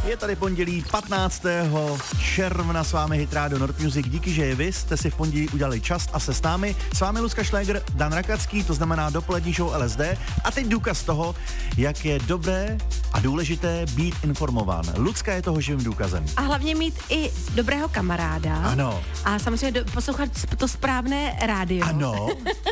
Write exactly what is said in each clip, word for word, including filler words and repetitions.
Je tady pondělí patnáctého června, s vámi Hit Radio Nord Music. Díky, že vy jste si v pondělí udělali čas a se s námi. S vámi Lucka Šléger, Dan Rakacký, to znamená dopolední show L S D. A teď důkaz toho, jak je dobré a důležité být informován. Lucka je toho živým důkazem. A hlavně mít i dobrého kamaráda. Ano. A samozřejmě do, poslouchat to správné rádio. Ano.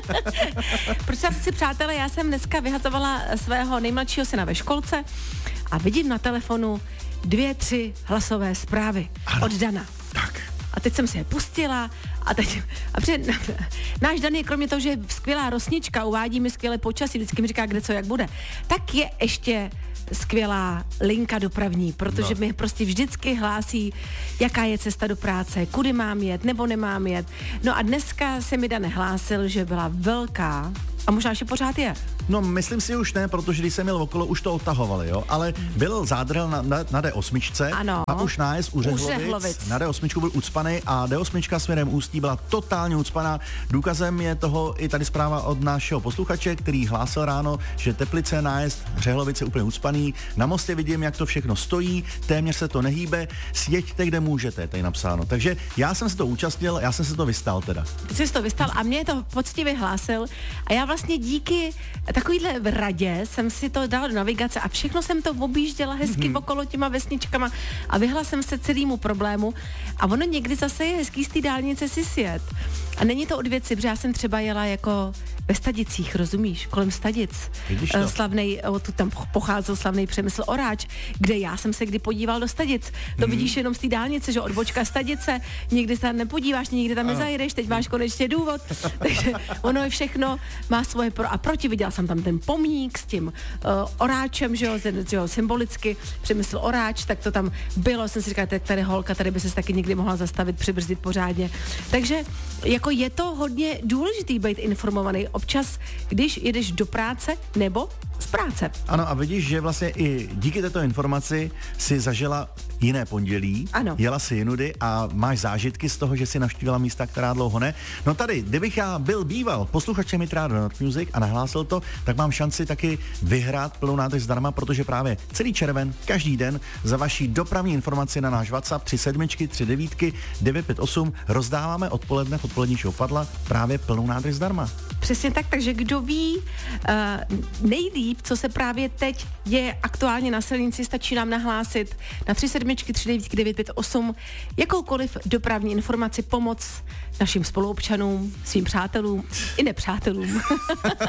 Protože si přátelé, já jsem dneska vyhazovala svého nejmladšího syna ve školce a vidím na telefonu dvě, tři hlasové zprávy ano. od Dana. Tak. A teď jsem si je pustila a teď, a před, náš Dan je kromě toho, že je skvělá rosnička, uvádí mi skvělé počasí, vždycky mi říká, kde co, jak bude, tak je ještě skvělá linka dopravní, protože no. mi prostě vždycky hlásí, jaká je cesta do práce, kudy mám jet, nebo nemám jet. No a dneska se mi Dan hlásil, že byla velká, a možná ještě pořád je. No, myslím si už ne, protože když jsem jel okolo, už to odtahovali, jo, ale byl zádrhel na, na, na D osm, ano. a už nájezd u Řehlovic, Řehlovic. Na D osm byl ucpaný a D osm směrem Ústí byla totálně ucpaná. Důkazem je toho i tady zpráva od našeho posluchače, který hlásil ráno, že Teplice, nájezd Řehlovice úplně ucpaný. Na mostě vidím, jak to všechno stojí, téměř se to nehýbe, sjeďte, kde můžete, tady napsáno. Takže já jsem se to účastnil, já jsem se to vystál teda. Ty jsi to vystál a mě to poctivě hlásil a já vlastně díky takovýhle v radě jsem si to dala do navigace a všechno jsem to objížděla hezky mm-hmm. okolo těma vesničkama a vyhla jsem se celému problému a ono někdy zase je hezký z té dálnice si sjet. A není to od věci, protože já jsem třeba jela jako ve Stadicích, rozumíš, kolem Stadic. Slavnej, tu tam pocházel slavný Přemysl Oráč, kde já jsem se kdy podíval do Stadic. To mm. vidíš jenom z té dálnice, že odbočka Stadice, nikdy se tam nepodíváš, nikdy tam nezajedeš, teď máš konečně důvod. Takže ono je všechno, má svoje pro a proti. Viděla jsem tam ten pomník s tím uh, oráčem, že jo, že jo, symbolicky Přemysl Oráč, tak to tam bylo, jsem si říkala, tak tady holka, tady by se taky někdy mohla zastavit, přibrzdit pořádně. Takže jako je to hodně důležitý být informovaný občas, když jedeš do práce nebo z práce. Ano, a vidíš, že vlastně i díky této informaci si zažila jiné pondělí, ano. jela si jinudy a máš zážitky z toho, že si navštívila místa, která dlouho ne. No tady, kdybych já byl býval posluchačem Hit Radio Nord Music a nahlásil to, tak mám šanci taky vyhrát plnou nádrž zdarma, protože právě celý červen, každý den za vaší dopravní informaci na náš WhatsApp tři sedmičky, tři devítky, devět pět osm rozdáváme odpoledne v odpolední show Padla právě plnou nádrž zdarma. Přesně tak, takže kdo ví uh, nejlíp, co se právě teď děje aktuálně na silnici, stačí nám nahlásit na tři sedmičky, tři devítky, devět pět osm jakoukoliv dopravní informaci, pomoc našim spoluobčanům, svým přátelům i nepřátelům.